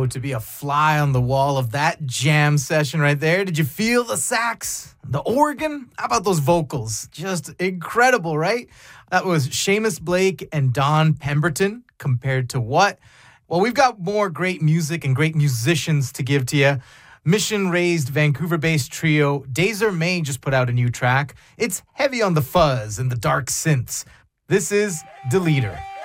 to be a fly on the wall of that jam session right there. Did you feel the sax, the organ? How about those vocals? Just incredible, right? That was Seamus Blake and Don Pemberton compared to what? Well, we've got more great music and great musicians to give to you. Mission-raised Vancouver-based trio Dazer May just put out a new track. It's heavy on the fuzz and the dark synths. This is Deleter.